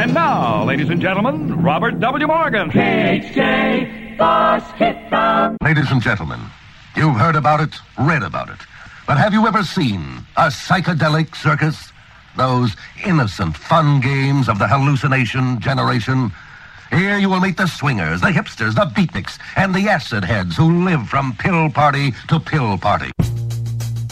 And now, ladies and gentlemen, Robert W. Morgan. KHJ, Boss Hit From. Ladies and gentlemen, you've heard about it, read about it. But have you ever seen a psychedelic circus? Those innocent, fun games of the hallucination generation? Here you will meet the swingers, the hipsters, the beatniks, and the acid heads who live from pill party to pill party.